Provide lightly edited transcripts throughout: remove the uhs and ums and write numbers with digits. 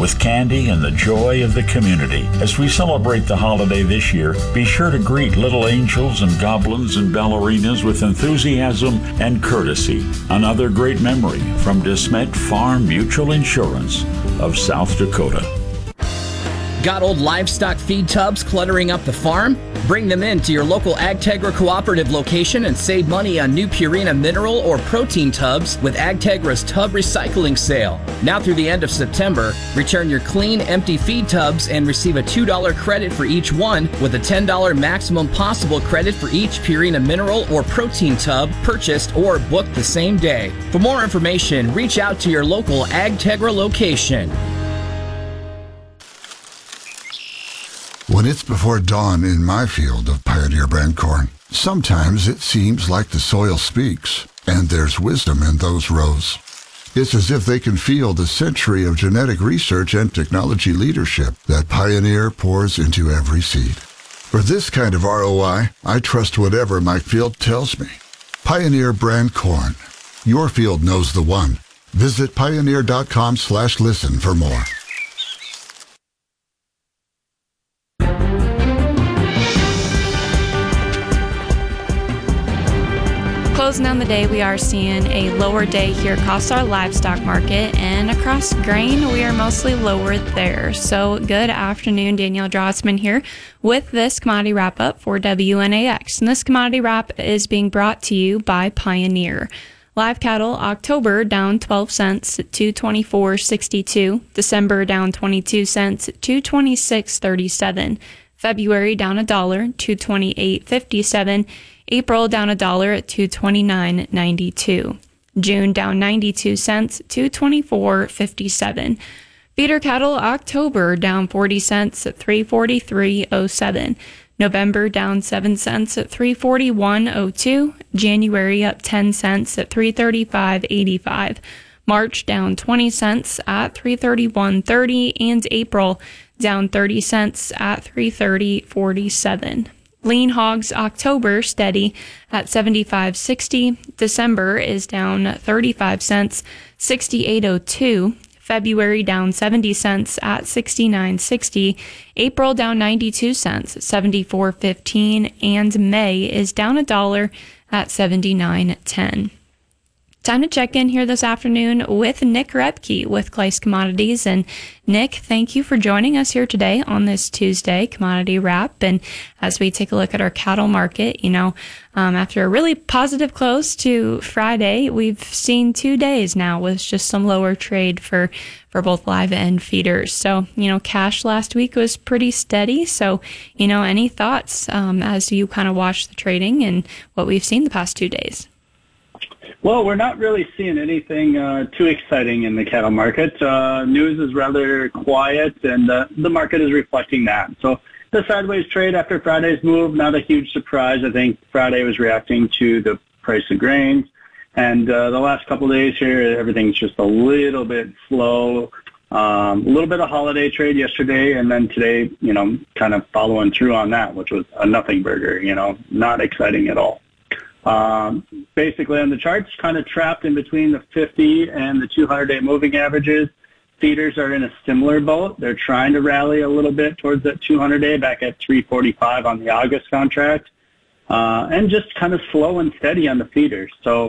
with candy and the joy of the community. As we celebrate the holiday this year, be sure to greet little angels and goblins and ballerinas with enthusiasm and courtesy. Another great memory from DeSmet Farm Mutual Insurance of South Dakota. Got old livestock feed tubs cluttering up the farm? Bring them in to your local AgTegra Cooperative location and save money on new Purina mineral or protein tubs with AgTegra's Tub Recycling Sale. Now through the end of September, return your clean, empty feed tubs and receive a $2 credit for each one with a $10 maximum possible credit for each Purina mineral or protein tub purchased or booked the same day. For more information, reach out to your local AgTegra location. When it's before dawn in my field of Pioneer brand corn, sometimes it seems like the soil speaks, and there's wisdom in those rows. It's as if they can feel the century of genetic research and technology leadership that Pioneer pours into every seed. For this kind of ROI, I trust whatever my field tells me. Pioneer brand corn. Your field knows the one. Visit pioneer.com/listen for more. Closing on the day, we are seeing a lower day here across our livestock market, and across grain, we are mostly lower there. So good afternoon, Danielle Drossman here with this commodity wrap-up for WNAX. And this commodity wrap is being brought to you by Pioneer. Live cattle, October down 12 cents at $224.62. December down 22 cents at $226.37. February down $1, $228.57. April down $1 at $229.92. June down 92 cents, $224.57. Feeder cattle, October down 40 cents at $343.07. November down 7 cents at $341.02. January up 10 cents at $335.85. March down 20 cents at $331.30. And April down 30 cents at $330.47. Lean hogs, October steady at $75.60. December is down 35 cents, $68.02. February down 70 cents at $69.60. April down 92 cents, $74.15. And May is down $1 at $79.10. Time to check in here this afternoon with Nick Repke with Clace Commodities. And Nick, thank you for joining us here today on this Tuesday commodity wrap. And as we take a look at our cattle market, after a really positive close to Friday, we've seen 2 days now with just some lower trade for both live and feeders. So, cash last week was pretty steady. So, any thoughts as you kind of watch the trading and what we've seen the past 2 days? Well, we're not really seeing anything too exciting in the cattle market. News is rather quiet, and the market is reflecting that. So the sideways trade after Friday's move, not a huge surprise. I think Friday was reacting to the price of grains. And the last couple of days here, everything's just a little bit slow. A little bit of holiday trade yesterday, and then today, kind of following through on that, which was a nothing burger, not exciting at all. Basically on the charts, kind of trapped in between the 50 and the 200-day moving averages. Feeders are in a similar boat. They're trying to rally a little bit towards that 200-day, back at 345 on the August contract, and just kind of slow and steady on the feeders. So,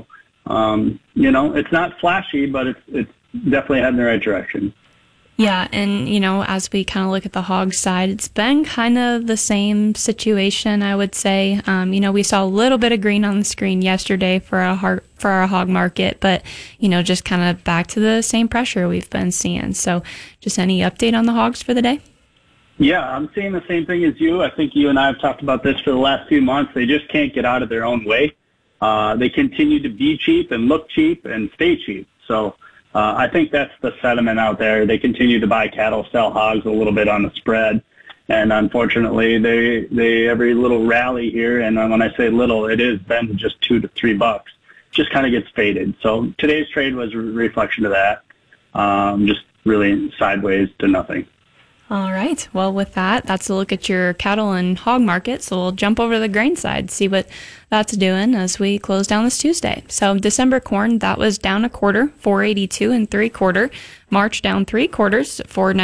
it's not flashy, but it's definitely heading in the right direction. Yeah, and, as we kind of look at the hog side, it's been kind of the same situation, I would say. We saw a little bit of green on the screen yesterday for our hog market, but, just kind of back to the same pressure we've been seeing. So just any update on the hogs for the day? Yeah, I'm seeing the same thing as you. I think you and I have talked about this for the last few months. They just can't get out of their own way. They continue to be cheap and look cheap and stay cheap. So I think that's the sentiment out there. They continue to buy cattle, sell hogs a little bit on the spread. And unfortunately, they every little rally here, and when I say little, it has been just $2 to $3, just kind of gets faded. So today's trade was a reflection of that, just really sideways to nothing. All right. Well, with that, that's a look at your cattle and hog market. So we'll jump over to the grain side, see what that's doing as we close down this Tuesday. So December corn, that was down a quarter, 482 3/4. March down 3/4, 490.